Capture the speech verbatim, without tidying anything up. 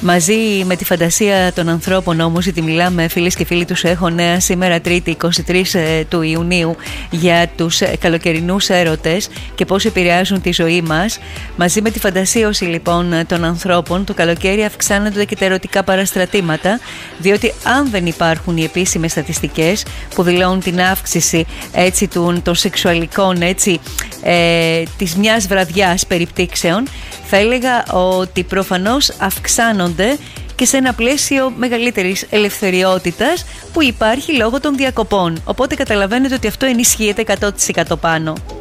Μαζί με τη φαντασία των ανθρώπων όμως, γιατί μιλάμε φίλες και φίλοι, τους έχω νέα σήμερα Τρίτη είκοσι τρεις του Ιουνίου για τους καλοκαιρινούς έρωτες και πώς επηρεάζουν τη ζωή μας. Μαζί με τη φαντασίωση λοιπόν των ανθρώπων, το καλοκαίρι αυξάνονται και τα ερωτικά παραστρατήματα, διότι αν δεν υπάρχουν οι επίσημες στατιστικές που δηλώνουν την αύξηση έτσι, των, των σεξουαλικών έτσι, ε, της μιας βραδιάς περιπτύξεων, θα έλεγα ότι προφανώς αυξάνονται και σε ένα πλαίσιο μεγαλύτερης ελευθεριότητας που υπάρχει λόγω των διακοπών. Οπότε καταλαβαίνετε ότι αυτό ενισχύεται εκατό τοις εκατό πάνω.